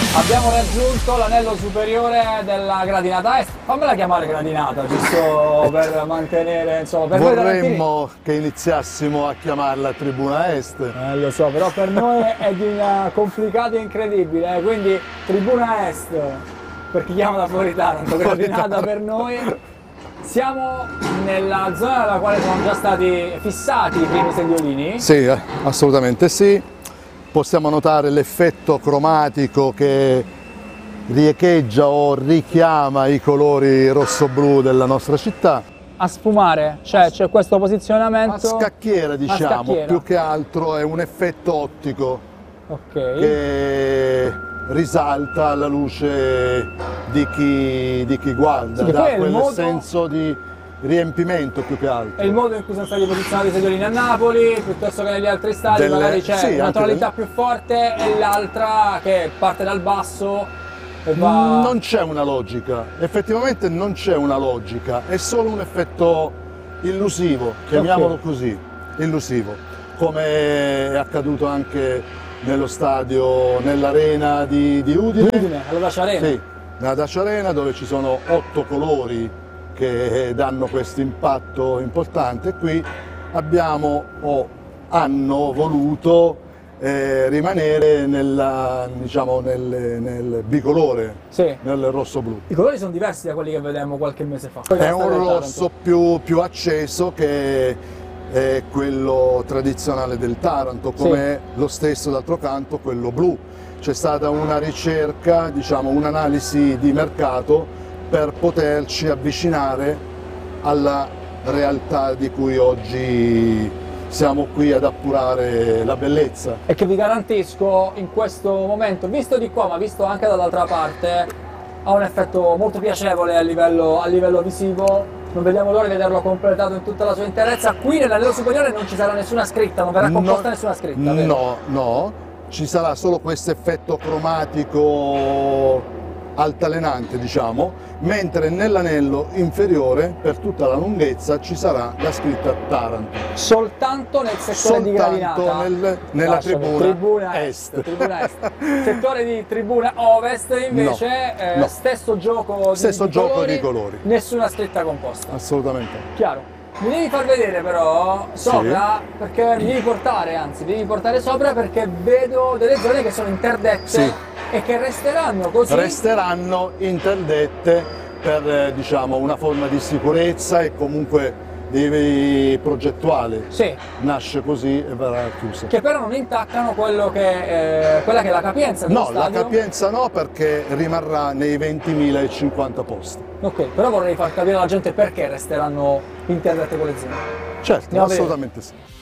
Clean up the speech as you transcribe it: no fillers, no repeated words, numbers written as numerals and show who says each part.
Speaker 1: Abbiamo raggiunto l'anello superiore della gradinata est. Fammela chiamare gradinata, giusto per mantenere, insomma, per voi tarantini.
Speaker 2: Vorremmo che iniziassimo a chiamarla Tribuna Est.
Speaker 1: Lo so, però per noi è di una complicata e incredibile, quindi Tribuna Est, per chi chiama da fuori Taranto, gradinata per noi. Siamo nella zona nella quale sono già stati fissati i primi sediolini.
Speaker 2: Sì, assolutamente sì. Possiamo notare l'effetto cromatico che riecheggia o richiama i colori rosso-blu della nostra città.
Speaker 1: A sfumare, cioè c'è questo posizionamento.
Speaker 2: A scacchiera, diciamo,
Speaker 1: scacchiera.
Speaker 2: più che altro è un effetto ottico
Speaker 1: Ok.
Speaker 2: che risalta alla luce di chi guarda,
Speaker 1: Sì,
Speaker 2: dà
Speaker 1: poi è il
Speaker 2: quel
Speaker 1: modo-
Speaker 2: senso di riempimento più che altro.
Speaker 1: È il modo in cui sono stati posizionati i sediolini a Napoli, piuttosto che negli altri stati, magari c'è
Speaker 2: sì,
Speaker 1: una
Speaker 2: anche
Speaker 1: tonalità più forte e l'altra che parte dal basso e va...
Speaker 2: Non c'è una logica, effettivamente non c'è una logica, è solo un effetto illusivo, chiamiamolo così, illusivo, come è accaduto anche nello stadio, nell'arena di Udine.
Speaker 1: Udine, alla Dacia Arena.
Speaker 2: Sì, nella Dacia Arena dove ci sono 8 colori che danno questo impatto importante. Qui abbiamo o hanno voluto rimanere diciamo, nel bicolore,
Speaker 1: Sì.
Speaker 2: nel rosso-blu.
Speaker 1: I colori sono diversi da quelli che vedevamo qualche mese fa.
Speaker 2: È un rosso più acceso che è quello tradizionale del Taranto, come lo stesso d'altro canto quello blu. C'è stata una ricerca, diciamo un'analisi di mercato per poterci avvicinare alla realtà di cui oggi siamo qui ad appurare la bellezza.
Speaker 1: E che vi garantisco in questo momento, visto di qua ma visto anche dall'altra parte, ha un effetto molto piacevole a livello visivo. Non vediamo l'ora di vederlo completato in tutta la sua interezza. Qui nell'anello superiore non ci sarà nessuna scritta, non verrà composta nessuna scritta, vero?
Speaker 2: No, ci sarà solo questo effetto cromatico altalenante, diciamo, mentre nell'anello inferiore per tutta la lunghezza ci sarà la scritta Taranto.
Speaker 1: Soltanto nel settore di gradinata,
Speaker 2: nella tribuna est.
Speaker 1: Tribuna est. Settore di tribuna ovest invece
Speaker 2: No.
Speaker 1: stesso gioco
Speaker 2: di colori,
Speaker 1: nessuna scritta composta.
Speaker 2: assolutamente.
Speaker 1: Chiaro. Mi devi far vedere però sopra, perché mi devi portare sopra perché vedo delle zone che sono interdette e che resteranno così.
Speaker 2: Resteranno interdette per diciamo una forma di sicurezza e comunque progettuale.
Speaker 1: Sì.
Speaker 2: Nasce così e verrà chiusa.
Speaker 1: Che però non intaccano quella che è la capienza dello stadio.
Speaker 2: No, la capienza no, perché rimarrà nei 20.050 posti.
Speaker 1: Ok, però vorrei far capire alla gente perché resteranno interdette quelle zone.
Speaker 2: Certo,
Speaker 1: Andiamo a vedere.
Speaker 2: assolutamente sì.